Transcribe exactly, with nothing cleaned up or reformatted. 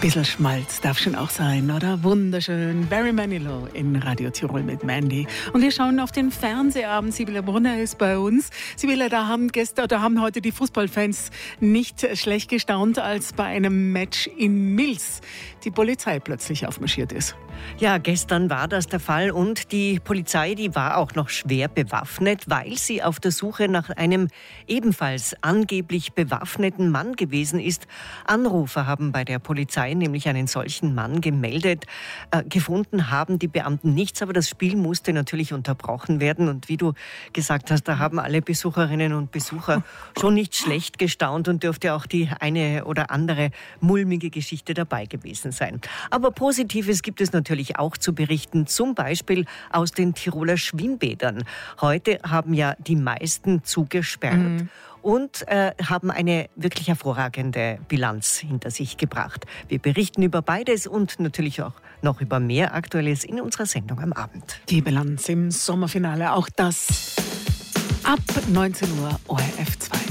Bisschen Schmalz darf schon auch sein, oder? Wunderschön. Barry Manilow in Radio Tirol mit Mandy. Und wir schauen auf den Fernsehabend. Sibylle Brunner ist bei uns. Sibylle, da haben gestern, da haben heute die Fußballfans nicht schlecht gestaunt, als bei einem Match in Mils die Polizei plötzlich aufmarschiert ist. Ja, gestern war das der Fall und die Polizei, die war auch noch schwer bewaffnet, weil sie auf der Suche nach einem ebenfalls angeblich bewaffneten Mann gewesen ist. Anrufer haben bei der Polizei nämlich einen solchen Mann gemeldet. Äh, gefunden haben die Beamten nichts, aber das Spiel musste natürlich unterbrochen werden. Und wie du gesagt hast, da haben alle Besucherinnen und Besucher schon nicht schlecht gestaunt und dürfte auch die eine oder andere mulmige Geschichte dabei gewesen sein. Aber Positives gibt es natürlich auch zu berichten, zum Beispiel aus den Tiroler Schwimmbädern. Heute haben ja die meisten zugesperrt. Mhm. Und äh, haben eine wirklich hervorragende Bilanz hinter sich gebracht. Wir berichten über beides und natürlich auch noch über mehr Aktuelles in unserer Sendung am Abend. Die Bilanz im Sommerfinale, auch das ab neunzehn Uhr O R F zwei.